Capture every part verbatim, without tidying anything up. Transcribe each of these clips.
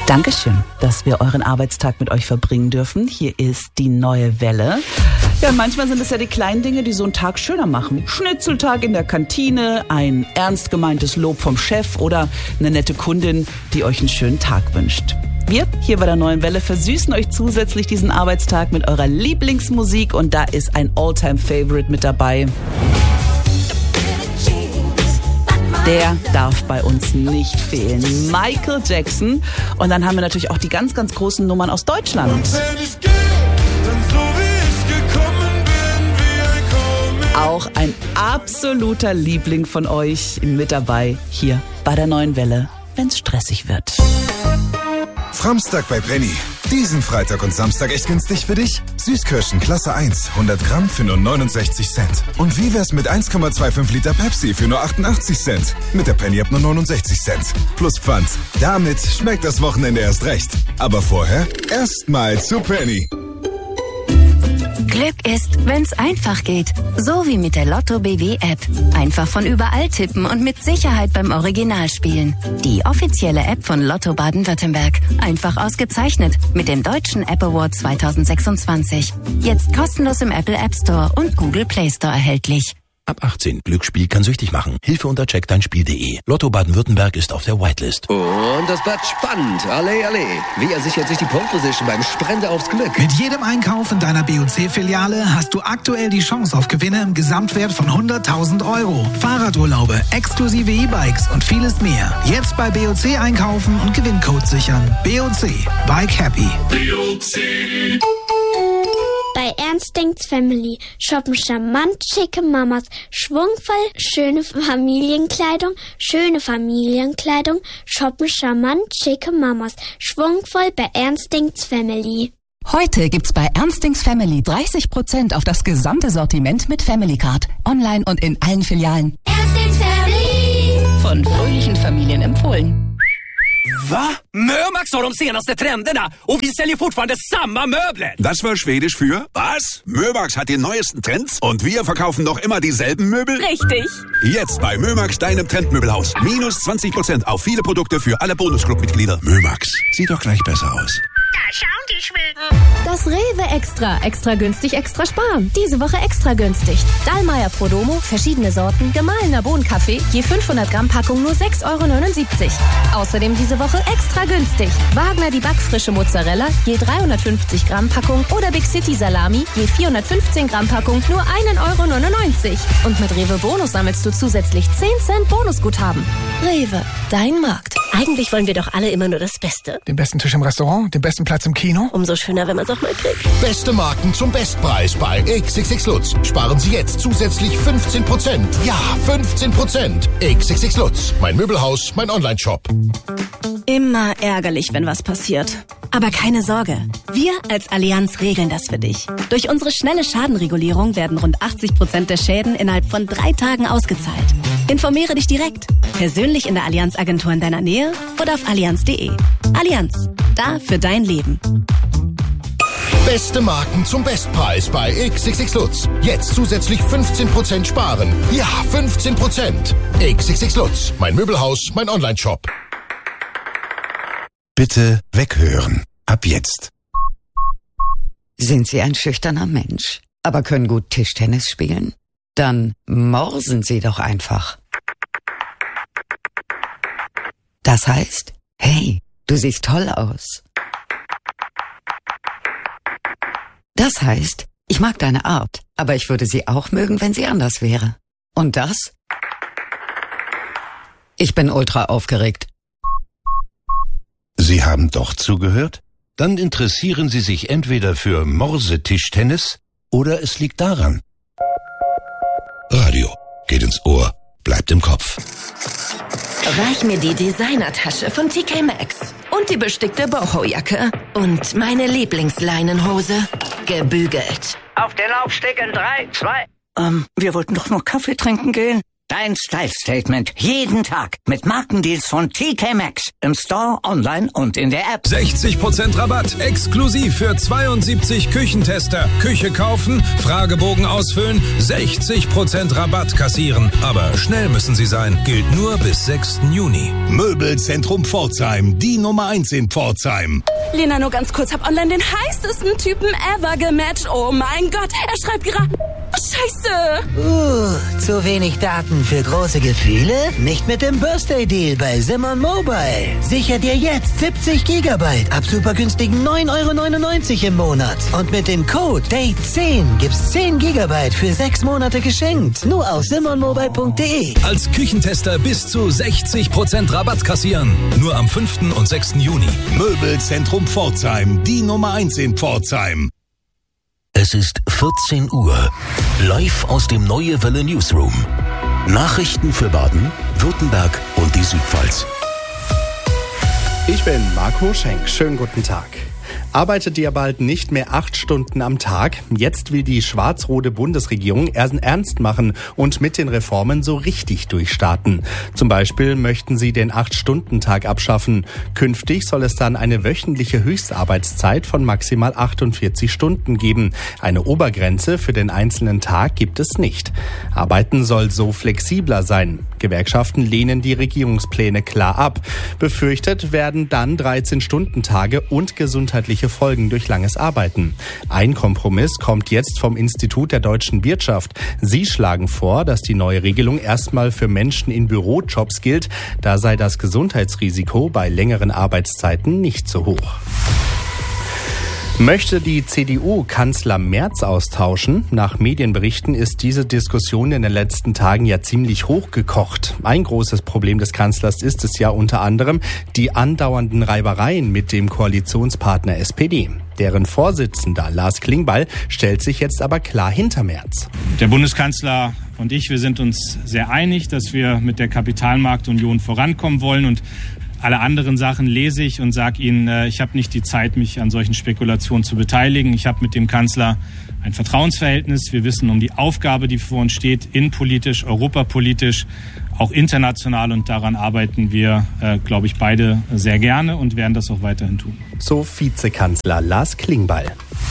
Dankeschön, dass wir euren Arbeitstag mit euch verbringen dürfen. Hier ist die neue Welle. Ja, manchmal sind es ja die kleinen Dinge, die so einen Tag schöner machen. Schnitzeltag in der Kantine, ein ernst gemeintes Lob vom Chef oder eine nette Kundin, die euch einen schönen Tag wünscht. Wir hier bei der neuen Welle versüßen euch zusätzlich diesen Arbeitstag mit eurer Lieblingsmusik und da ist ein All-Time-Favorite mit dabei. Der darf bei uns nicht fehlen. Michael Jackson. Und dann haben wir natürlich auch die ganz, ganz großen Nummern aus Deutschland. Auch ein absoluter Liebling von euch mit dabei hier bei der neuen Welle, wenn es stressig wird. Framstag bei Penny. Diesen Freitag und Samstag echt günstig für dich? Süßkirschen Klasse eins, hundert Gramm für nur neunundsechzig Cent. Und wie wär's mit eins Komma fünfundzwanzig Liter Pepsi für nur achtundachtzig Cent? Mit der Penny ab nur neunundsechzig Cent. Plus Pfand. Damit schmeckt das Wochenende erst recht. Aber vorher erstmal zu Penny. Glück ist, wenn's einfach geht. So wie mit der Lotto B W App. Einfach von überall tippen und mit Sicherheit beim Original spielen. Die offizielle App von Lotto Baden-Württemberg. Einfach ausgezeichnet mit dem Deutschen App Award zweitausendsechsundzwanzig. Jetzt kostenlos im Apple App Store und Google Play Store erhältlich. Ab achtzehn. Glücksspiel kann süchtig machen. Hilfe unter check dein spiel punkt de. Lotto Baden-Württemberg ist auf der Whitelist. Und das bleibt spannend. Alle, alle. Wie sichert sich die Pole Position beim Sprint aufs Glück? Mit jedem Einkauf in deiner B O C-Filiale hast du aktuell die Chance auf Gewinne im Gesamtwert von hunderttausend Euro. Fahrradurlaube, exklusive E-Bikes und vieles mehr. Jetzt bei B O C einkaufen und Gewinncode sichern. B O C. Bike Happy. B O C. Bei Ernstings Family shoppen charmant schicke Mamas, schwungvoll schöne Familienkleidung, schöne Familienkleidung, shoppen charmant schicke Mamas, schwungvoll bei Ernstings Family. Heute gibt's bei Ernstings Family dreißig Prozent auf das gesamte Sortiment mit Family Card. Online und in allen Filialen. Ernstings Family! Von fröhlichen Familien empfohlen. Va? Mömax har de senaste trenderna och vi säljer fortfarande samma möbler. Das war Schwedisch für was? Mömax hat die neuesten Trends und wir verkaufen noch immer dieselben Möbel? Richtig. Jetzt bei Mömax, deinem Trendmöbelhaus. Minus zwanzig Prozent auf viele Produkte für alle Bonusclub-Mitglieder. Mömax, sieht doch gleich besser aus. Da schauen die Schweden. Das Rewe Extra. Extra günstig, extra sparen. Diese Woche extra günstig. Dallmayr Prodomo, verschiedene Sorten, gemahlener Bohnenkaffee, je fünfhundert Gramm Packung nur sechs Euro neunundsiebzig. Außerdem diese Woche extra günstig. Wagner die backfrische Mozzarella, je dreihundertfünfzig Gramm Packung oder Big City Salami, je vierhundertfünfzehn Gramm Packung nur ein Euro neunundneunzig. Und mit Rewe Bonus sammelst du zusätzlich zehn Cent Bonusguthaben. Rewe, dein Markt. Eigentlich wollen wir doch alle immer nur das Beste. Den besten Tisch im Restaurant, den besten Platz im Kino. Umso schöner, wenn man es auch mal kriegt. Beste Marken zum Bestpreis bei X X X Lutz. Sparen Sie jetzt zusätzlich fünfzehn Prozent. Ja, fünfzehn Prozent. X X X Lutz. Mein Möbelhaus, mein Online-Shop. Immer ärgerlich, wenn was passiert. Aber keine Sorge. Wir als Allianz regeln das für dich. Durch unsere schnelle Schadenregulierung werden rund achtzig Prozent der Schäden innerhalb von drei Tagen ausgezahlt. Informiere dich direkt. Persönlich in der Allianz-Agentur in deiner Nähe oder auf allianz punkt de. Allianz. Da für dein Leben. Beste Marken zum Bestpreis bei X X X Lutz. Jetzt zusätzlich fünfzehn Prozent sparen. Ja, fünfzehn Prozent. X X X Lutz. Mein Möbelhaus, mein Online-Shop. Bitte weghören. Ab jetzt. Sind Sie ein schüchterner Mensch, aber können gut Tischtennis spielen? Dann morsen Sie doch einfach. Das heißt, hey, du siehst toll aus. Das heißt, ich mag deine Art, aber ich würde sie auch mögen, wenn sie anders wäre. Und das? Ich bin ultra aufgeregt. Sie haben doch zugehört? Dann interessieren Sie sich entweder für Morsetischtennis oder es liegt daran. Radio geht ins Ohr, bleibt im Kopf. Reich mir die Designertasche von T K Maxx und die bestickte Boho-Jacke und meine Lieblingsleinenhose, gebügelt. Auf den Laufsteg in drei, zwei... Ähm, wir wollten doch nur Kaffee trinken gehen. Dein Style-Statement jeden Tag mit Markendeals von T K Maxx im Store, online und in der App. sechzig Prozent Rabatt, exklusiv für zweiundsiebzig Küchentester. Küche kaufen, Fragebogen ausfüllen, sechzig Prozent Rabatt kassieren. Aber schnell müssen Sie sein, gilt nur bis sechsten Juni. Möbelzentrum Pforzheim, die Nummer eins in Pforzheim. Lena, nur ganz kurz, hab online den heißesten Typen ever gematcht. Oh mein Gott, er schreibt gerade... Scheiße! Uh, zu wenig Daten für große Gefühle? Nicht mit dem Birthday-Deal bei Simon Mobile. Sicher dir jetzt siebzig Gigabyte ab super günstigen neun Euro neunundneunzig im Monat. Und mit dem Code Date zehn gibt's zehn Gigabyte für sechs Monate geschenkt. Nur auf simon mobile punkt de. Als Küchentester bis zu sechzig Prozent Rabatt kassieren. Nur am fünften und sechsten Juni. Möbelzentrum Pforzheim, die Nummer eins in Pforzheim. Es ist vierzehn Uhr. Live aus dem Neue Welle Newsroom. Nachrichten für Baden, Württemberg und die Südpfalz. Ich bin Marco Schenk. Schönen guten Tag. Arbeitet ihr bald nicht mehr acht Stunden am Tag? Jetzt will die schwarz-rote Bundesregierung erst ernst machen und mit den Reformen so richtig durchstarten. Zum Beispiel möchten sie den acht-Stunden-Tag abschaffen. Künftig soll es dann eine wöchentliche Höchstarbeitszeit von maximal achtundvierzig Stunden geben. Eine Obergrenze für den einzelnen Tag gibt es nicht. Arbeiten soll so flexibler sein. Gewerkschaften lehnen die Regierungspläne klar ab. Befürchtet werden dann dreizehn-Stunden-Tage und gesundheitliche Folgen durch langes Arbeiten. Ein Kompromiss kommt jetzt vom Institut der deutschen Wirtschaft. Sie schlagen vor, dass die neue Regelung erstmal für Menschen in Bürojobs gilt. Da sei das Gesundheitsrisiko bei längeren Arbeitszeiten nicht so hoch. Möchte die C D U Kanzler Merz austauschen? Nach Medienberichten ist diese Diskussion in den letzten Tagen ja ziemlich hochgekocht. Ein großes Problem des Kanzlers ist es ja unter anderem die andauernden Reibereien mit dem Koalitionspartner S P D. Deren Vorsitzender Lars Klingbeil stellt sich jetzt aber klar hinter Merz. Der Bundeskanzler und ich, wir sind uns sehr einig, dass wir mit der Kapitalmarktunion vorankommen wollen, und alle anderen Sachen lese ich und sage Ihnen, äh, ich habe nicht die Zeit, mich an solchen Spekulationen zu beteiligen. Ich habe mit dem Kanzler ein Vertrauensverhältnis. Wir wissen um die Aufgabe, die vor uns steht, innenpolitisch, europapolitisch, auch international. Und daran arbeiten wir, äh, glaube ich, beide sehr gerne und werden das auch weiterhin tun. So Vizekanzler Lars Klingbeil.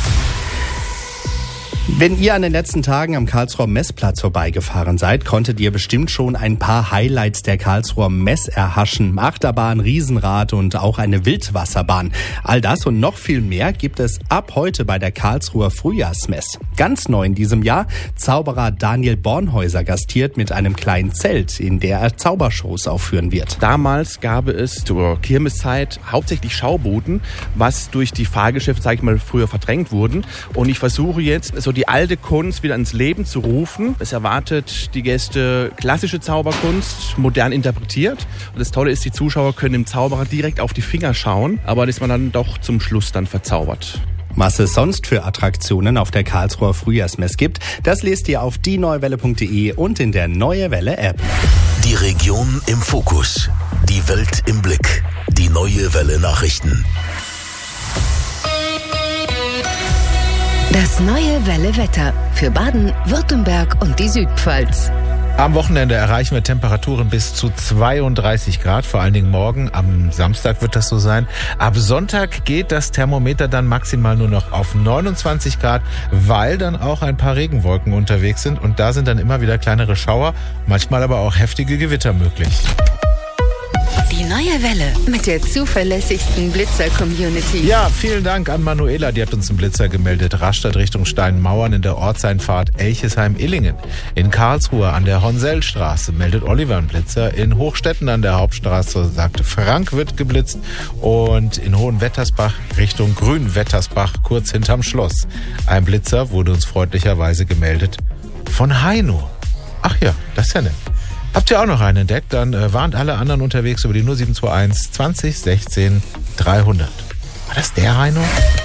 Wenn ihr an den letzten Tagen am Karlsruher Messplatz vorbeigefahren seid, konntet ihr bestimmt schon ein paar Highlights der Karlsruher Mess erhaschen. Achterbahn, Riesenrad und auch eine Wildwasserbahn. All das und noch viel mehr gibt es ab heute bei der Karlsruher Frühjahrsmess. Ganz neu in diesem Jahr, Zauberer Daniel Bornhäuser gastiert mit einem kleinen Zelt, in der er Zaubershows aufführen wird. Damals gab es zur Kirmeszeit hauptsächlich Schaubuden, was durch die Fahrgeschäfte, sag ich mal, früher verdrängt wurden. Und ich versuche jetzt, so die alte Kunst wieder ins Leben zu rufen. Es erwartet die Gäste klassische Zauberkunst, modern interpretiert. Und das Tolle ist, die Zuschauer können dem Zauberer direkt auf die Finger schauen, aber ist man dann doch zum Schluss dann verzaubert. Was es sonst für Attraktionen auf der Karlsruher Frühjahrsmess gibt, das lest ihr auf die neue welle punkt de und in der Neue Welle App. Die Region im Fokus, die Welt im Blick, die Neue Welle Nachrichten. Das Neue Welle Wetter für Baden, Württemberg und die Südpfalz. Am Wochenende erreichen wir Temperaturen bis zu zweiunddreißig Grad, vor allen Dingen morgen. Am Samstag wird das so sein. Ab Sonntag geht das Thermometer dann maximal nur noch auf neunundzwanzig Grad, weil dann auch ein paar Regenwolken unterwegs sind. Und da sind dann immer wieder kleinere Schauer, manchmal aber auch heftige Gewitter möglich. Die Neue Welle mit der zuverlässigsten Blitzer-Community. Ja, vielen Dank an Manuela, die hat uns einen Blitzer gemeldet. Rastatt Richtung Steinmauern in der Ortseinfahrt Elchesheim-Illingen. In Karlsruhe an der Honsellstraße meldet Oliver einen Blitzer. In Hochstetten an der Hauptstraße sagt Frank wird geblitzt. Und in Hohenwettersbach Richtung Grünwettersbach, kurz hinterm Schloss. Ein Blitzer wurde uns freundlicherweise gemeldet von Heino. Ach ja, das ist ja nett. Habt ihr auch noch einen entdeckt? Dann äh, warnt alle anderen unterwegs über die null sieben zwei eins zwanzig sechzehn dreihundert. War das der Heino?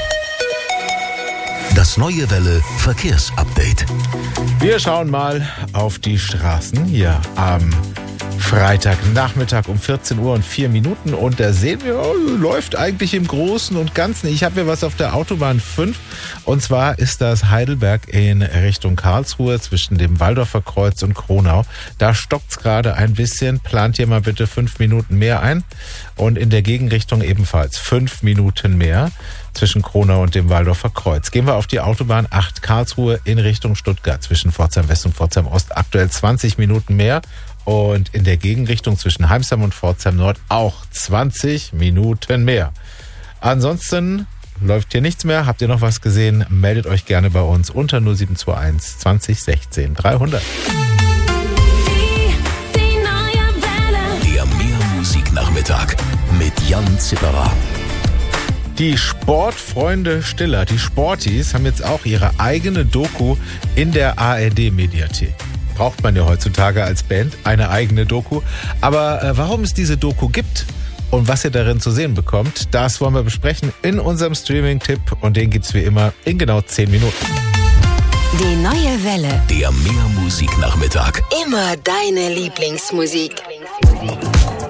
Das Neue Welle Verkehrsupdate. Wir schauen mal auf die Straßen hier am Freitagnachmittag um vierzehn Uhr und vier Minuten und da sehen wir, oh, läuft eigentlich im Großen und Ganzen. Ich habe hier was auf der Autobahn fünf und zwar ist das Heidelberg in Richtung Karlsruhe zwischen dem Walldorfer Kreuz und Kronau. Da stockt's gerade ein bisschen. Plant hier mal bitte fünf Minuten mehr ein und in der Gegenrichtung ebenfalls fünf Minuten mehr zwischen Kronau und dem Walldorfer Kreuz. Gehen wir auf die Autobahn acht Karlsruhe in Richtung Stuttgart zwischen Pforzheim West und Pforzheim Ost. Aktuell zwanzig Minuten mehr. Und in der Gegenrichtung zwischen Heimsheim und Pforzheim Nord auch zwanzig Minuten mehr. Ansonsten läuft hier nichts mehr. Habt ihr noch was gesehen? Meldet euch gerne bei uns unter null sieben zwei eins zwanzig sechzehn dreihundert. Die, die neue Welle. Der Mehrmusiknachmittag mit Jan Zipperer. Die Sportfreunde Stiller, die Sporties, haben jetzt auch ihre eigene Doku in der A R D-Mediathek. Braucht man ja heutzutage als Band eine eigene Doku. Aber äh, warum es diese Doku gibt und was ihr darin zu sehen bekommt, das wollen wir besprechen in unserem Streaming-Tipp. Und den gibt's wie immer in genau zehn Minuten. Die neue Welle. Der Mehrmusiknachmittag. Immer deine Lieblingsmusik.